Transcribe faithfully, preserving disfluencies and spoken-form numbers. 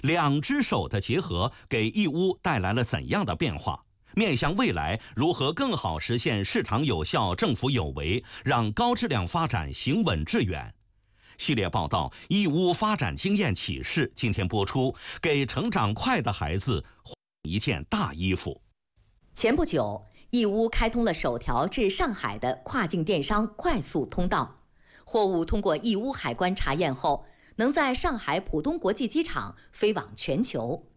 两只手的结合给义乌带来了怎样的变化？面向未来，如何更好实现市场有效、政府有为，让高质量发展行稳致远？系列报道《义乌发展经验启示》今天播出，给成长快的孩子换一件大衣服。 前不久，义乌开通了首条至上海的跨境电商快速通道，货物通过义乌海关查验后，能在上海浦东国际机场飞往全球。